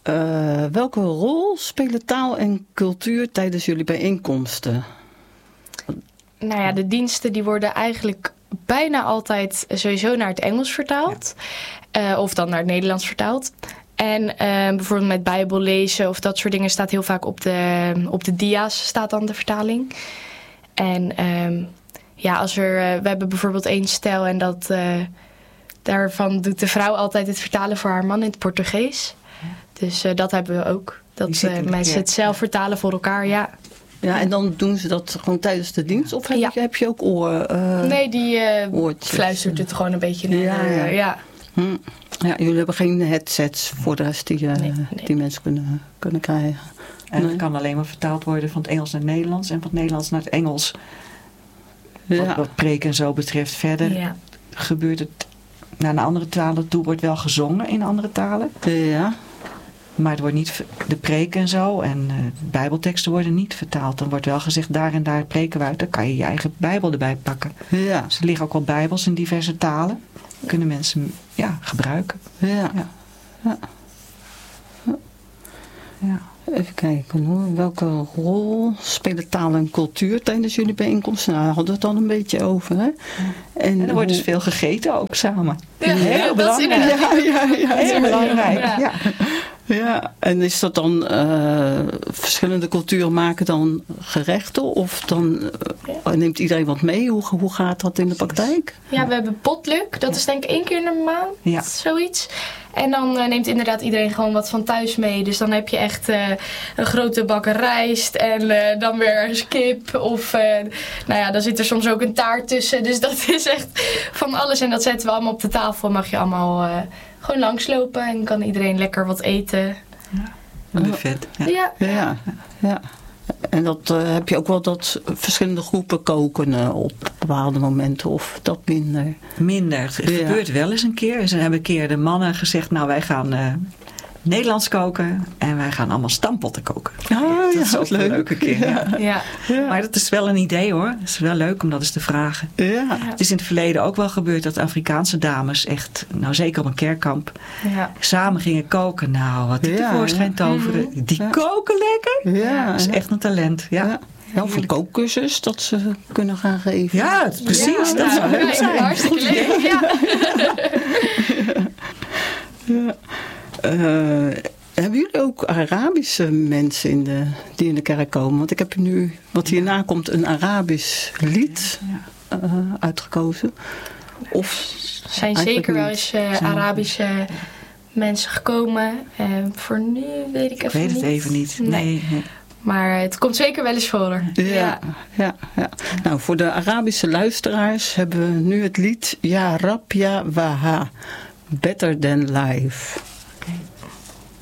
welke rol spelen taal en cultuur tijdens jullie bijeenkomsten? Nou ja, de diensten die worden eigenlijk bijna altijd sowieso naar het Engels vertaald. Ja. Of dan naar het Nederlands vertaald. En bijvoorbeeld met Bijbel lezen of dat soort dingen staat heel vaak op de dia's staat dan de vertaling. En we hebben bijvoorbeeld 1 stel en daarvan doet de vrouw altijd het vertalen voor haar man in het Portugees. Dus dat hebben we ook. Dat mensen het zelf vertalen voor elkaar, ja. Ja, en dan doen ze dat gewoon tijdens de dienst? Of heb je ook Nee, die fluistert het gewoon een beetje naar. Ja. Ja, jullie hebben geen headsets voor de rest die mensen kunnen krijgen. En het kan alleen maar vertaald worden van het Engels naar het Nederlands en van het Nederlands naar het Engels. Ja. Wat preken en zo betreft. Verder gebeurt het naar de andere talen toe, wordt wel gezongen in andere talen. Ja. Maar het wordt niet, de preken en zo en bijbelteksten worden niet vertaald. Dan wordt wel gezegd, daar en daar preken we uit. Dan kan je je eigen bijbel erbij pakken. Ja. Dus er liggen ook al bijbels in diverse talen. Kunnen mensen gebruiken. Ja. Even kijken hoor. Welke rol spelen taal en cultuur tijdens jullie bijeenkomsten? Nou, daar hadden we het al een beetje over. Hè? En er wordt dus veel gegeten ook samen. Ja, heel belangrijk. Heel belangrijk. Ja, en is dat dan verschillende culturen maken dan gerechten? Of dan neemt iedereen wat mee? Hoe gaat dat in de praktijk? Ja, we hebben potluck. Dat is denk ik 1 keer in de maand. Zoiets. En dan neemt inderdaad iedereen gewoon wat van thuis mee. Dus dan heb je echt een grote bak rijst en dan weer kip. Of dan zit er soms ook een taart tussen. Dus dat is echt van alles. En dat zetten we allemaal op de tafel. Mag je allemaal gewoon langslopen en kan iedereen lekker wat eten. Een buffet. Ja. En dat heb je ook wel dat verschillende groepen koken op bepaalde momenten of dat minder? Minder. Het gebeurt wel eens een keer. Dus dan hebben een keer de mannen gezegd, nou wij gaan Nederlands koken en wij gaan allemaal stampotten koken. Dat is ook een leuke keer. Ja. Maar dat is wel een idee hoor. Het is wel leuk om dat eens te vragen. Ja. Het is in het verleden ook wel gebeurd dat Afrikaanse dames echt, nou zeker op een kerkkamp, samen gingen koken. Nou, wat die tevoorschijn toveren. Die koken lekker. Ja. Dat is echt een talent. Ja. Of een kookcursus dat ze kunnen gaan geven. Ja, precies. Dat zou leuk zijn. Hartstikke leuk. Ja. Hebben jullie ook Arabische mensen die in de kerk komen? Want ik heb nu, wat hierna komt, een Arabisch lied uitgekozen. Of er zijn zeker wel eens Arabische mensen gekomen. Voor nu weet ik even niet. Ik weet het even niet. Nee. Maar het komt zeker wel eens voor. Ja. Nou, voor de Arabische luisteraars hebben we nu het lied Ja Rab, Ja Waha. Better Than Life.